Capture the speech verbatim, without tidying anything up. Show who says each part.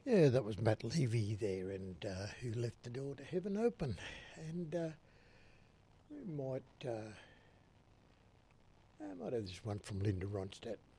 Speaker 1: Yeah, that was Matt Levy there, and uh, who left the door to heaven open. And uh, we might, uh, I might have this one from Linda Ronstadt.